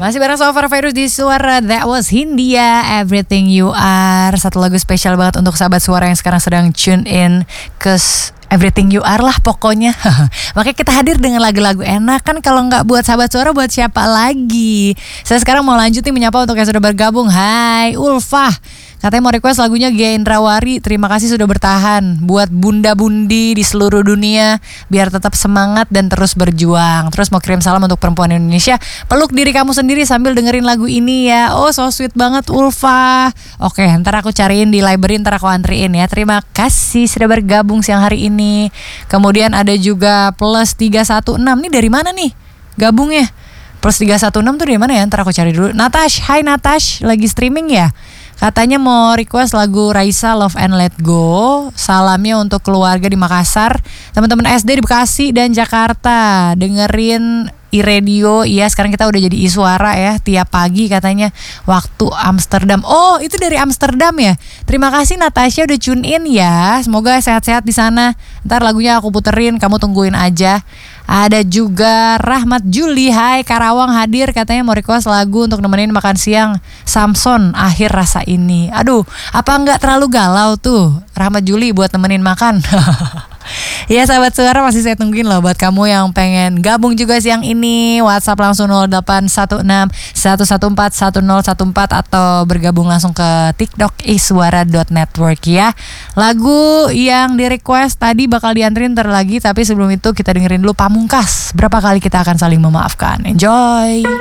Masih bareng Sofar Virus di Suara. That was Hindia, Everything You Are. Satu lagu spesial banget untuk sahabat Suara yang sekarang sedang tune in ke Everything You Are lah pokoknya. Makanya kita hadir dengan lagu-lagu enak. Kan kalau gak buat sahabat Suara, buat siapa lagi? Saya sekarang mau lanjut nih menyapa untuk yang sudah bergabung. Hai Ulfah, katanya mau request lagunya Gia Indrawari. Terima kasih sudah bertahan. Buat bunda-bundi di seluruh dunia, biar tetap semangat dan terus berjuang. Terus mau kirim salam untuk perempuan Indonesia. Peluk diri kamu sendiri sambil dengerin lagu ini ya. Oh so sweet banget Ulfah. Oke, ntar aku cariin di library, ntar aku antriin ya. Terima kasih sudah bergabung siang hari ini. Kemudian ada juga plus 316. Nih dari mana nih gabungnya? Plus 316 tuh dari mana ya? Ntar aku cari dulu. Natash, hai Natash, lagi streaming ya? Katanya mau request lagu Raisa Love and Let Go. Salamnya untuk keluarga di Makassar, teman-teman SD di Bekasi dan Jakarta. Dengerin iRadio. Iya, sekarang kita udah jadi iSuara ya. Tiap pagi katanya waktu Amsterdam. Oh, itu dari Amsterdam ya. Terima kasih Natasha udah tune in ya. Semoga sehat-sehat di sana. Ntar lagunya aku puterin, kamu tungguin aja. Ada juga Rahmat Juli, hai Karawang hadir, katanya mau request lagu untuk nemenin makan siang Samson Akhir Rasa Ini. Aduh, apa enggak terlalu galau tuh Rahmat Juli buat nemenin makan? Ya sahabat Suara, masih saya tungguin loh buat kamu yang pengen gabung juga siang ini. WhatsApp langsung 0816 114 1014 atau bergabung langsung ke TikTok isuara.network ya. Lagu yang di request tadi bakal dianterin ntar lagi, tapi sebelum itu kita dengerin dulu Pamungkas. Berapa kali kita akan saling memaafkan. Enjoy.